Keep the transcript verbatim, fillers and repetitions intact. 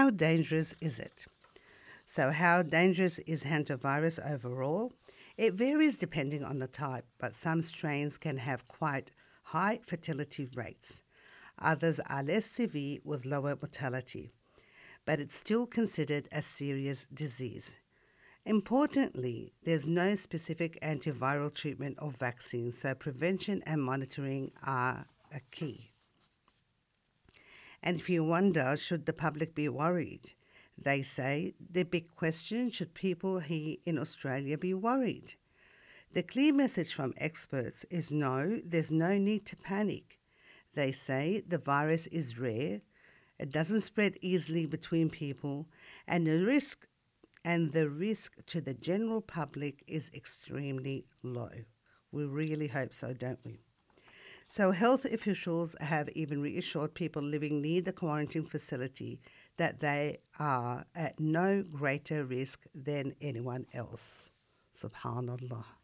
how dangerous is it? So how dangerous is hantavirus overall? It varies depending on the type, but some strains can have quite high fertility rates. Others are less severe with lower mortality, but it's still considered a serious disease. Importantly, there's no specific antiviral treatment or vaccine, so prevention and monitoring are a key. And if you wonder, should the public be worried? They say the big question, should people here in Australia be worried? The clear message from experts is no, there's no need to panic. They say the virus is rare, it doesn't spread easily between people, and the risk and the risk to the general public is extremely low. We really hope so, don't we? So health officials have even reassured people living near the quarantine facility that they are at no greater risk than anyone else. Subhanallah.